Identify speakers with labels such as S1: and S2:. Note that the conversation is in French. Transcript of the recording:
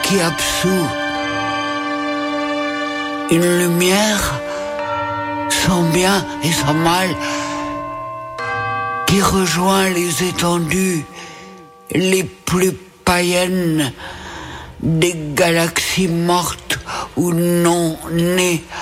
S1: qui absout. Une lumière sans bien et sans mal qui rejoint les étendues les plus païennes des galaxies mortes ou non nées